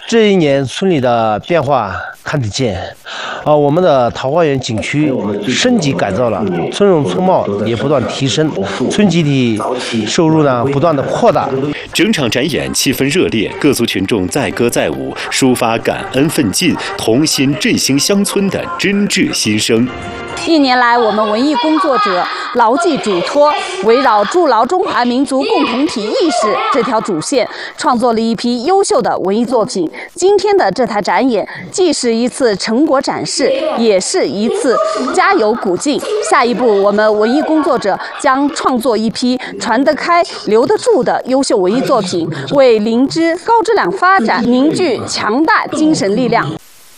这一年村里的变化看得见，我们的桃花源景区升级改造了，村容村貌也不断提升，村集体收入呢不断的扩大。 整场展演气氛热烈，各族群众载歌载舞，抒发感恩奋进、同心振兴乡村的真挚心声。 一年来，我们文艺工作者牢记嘱托，围绕筑牢中华民族共同体意识这条主线，创作了一批优秀的文艺作品。今天的这台展演，既是一次成果展示，也是一次加油鼓劲。下一步，我们文艺工作者将创作一批传得开、留得住的优秀文艺作品，为灵芝高质量发展凝聚强大精神力量。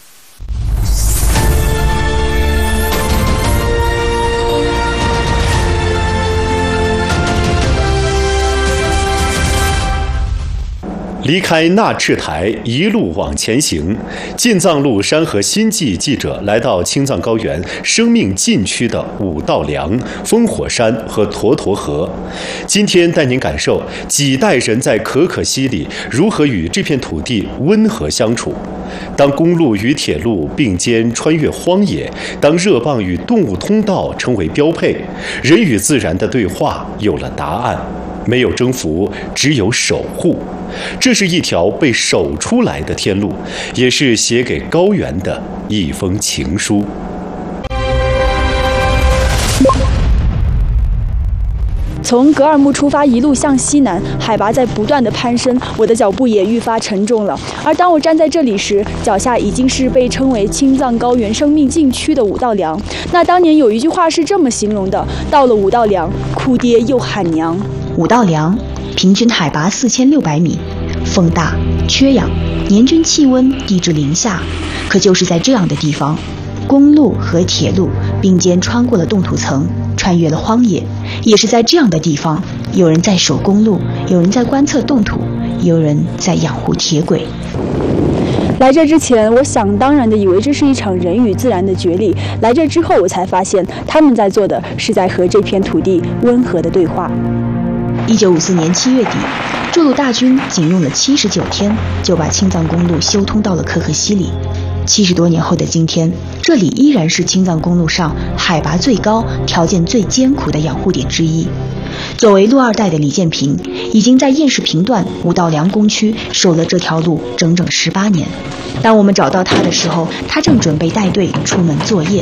离开纳赤台，一路往前行。进藏路山河新记记者来到青藏高原生命禁区的五道梁、烽火山和沱沱河。今天带您感受几代人在可可西里如何与这片土地温和相处。当公路与铁路并肩穿越荒野，当热蚌与动物通道成为标配，人与自然的对话有了答案。没有征服，只有守护。这是一条被守出来的天路，也是写给高原的一封情书。 从格尔木出发，一路向西南，海拔在不断的攀升，我的脚步也愈发沉重了。而当我站在这里时，脚下已经是被称为青藏高原生命禁区的五道梁。那当年有一句话是这么形容的：到了五道梁，哭爹又喊娘。 五道梁平均海拔4600米，风大缺氧，年均气温低至零下。可就是在这样的地方，公路和铁路并肩穿过了冻土层，穿越了荒野。也是在这样的地方，有人在守公路，有人在观测冻土，有人在养护铁轨。 来这之前，我想当然的以为这是一场人与自然的角力。来这之后，我才发现他们在做的是在和这片土地温和的对话。 1954年7月底，筑路大军仅用了79天，就把青藏公路修通到了可可西里。70多年后的今天，这里依然是青藏公路上海拔最高、条件最艰苦的养护点之一。作为路二代的李建平，已经在偃师坪段五道梁工区守了这条路整整18年。当我们找到他的时候，他正准备带队出门作业。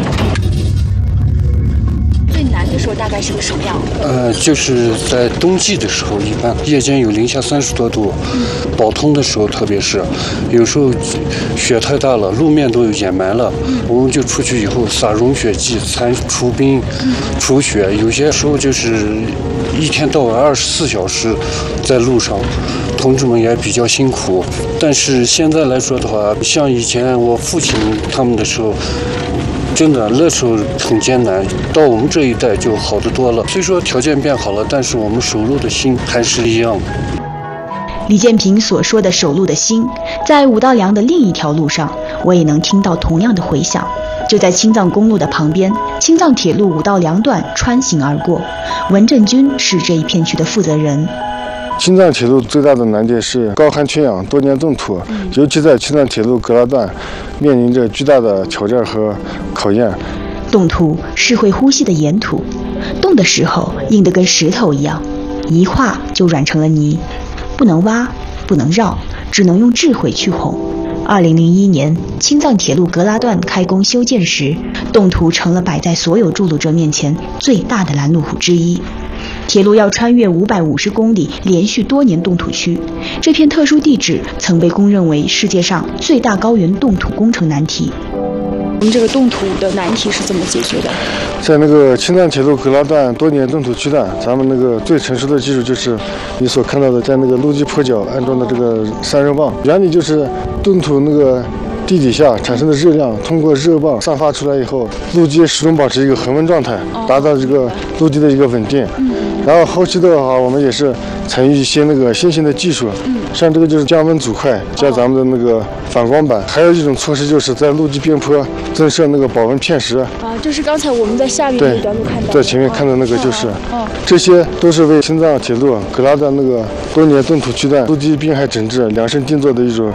最难的时候大概是个什么样？ 就是在冬季的时候，一般夜间有零下30多度，保通的时候，特别是有时候雪太大了，路面都有掩埋了，我们就出去以后撒融雪剂、残除冰、除雪。有些时候就是一天到晚24小时在路上，同志们也比较辛苦。但是现在来说的话，像以前我父亲他们的时候，真的那时候很艰难，到我们这一代就好得多了。虽说条件变好了，但是我们守路的心还是一样。 李建平所说的守路的心，在五道梁的另一条路上，我也能听到同样的回响。就在青藏公路的旁边，青藏铁路五道梁段穿行而过。文振军是这一片区的负责人。 青藏铁路最大的难点是高寒缺氧、多年冻土，尤其在青藏铁路格拉段，面临着巨大的挑战和考验。 冻土是会呼吸的岩土，冻的时候硬得跟石头一样，一化就软成了泥，不能挖，不能绕，只能用智慧去哄。2001年，青藏铁路格拉段开工修建时，冻土成了摆在所有筑路者面前最大的拦路虎之一。铁路要穿越550公里连续多年冻土区，这片特殊地质曾被公认为世界上最大高原冻土工程难题。 我们这个冻土的难题是怎么解决的？ 在那个青藏铁路格拉段多年冻土区段，咱们那个最成熟的技术就是你所看到的，在那个路基坡脚安装的这个散热棒，原理就是冻土那个地底下产生的热量通过热棒散发出来以后，路基始终保持一个恒温状态，达到这个路基的一个稳定。然后后期的话，我们也是采用一些那个新型的技术，像这个就是降温组块加咱们的那个反光板，还有一种措施就是在路基边坡增设那个保温片石。 就是刚才我们在下面那段路看到， 在前面看的那个就是，这些都是为青藏铁路格拉段那个多年冻土区段路基滨海整治量身定做的一种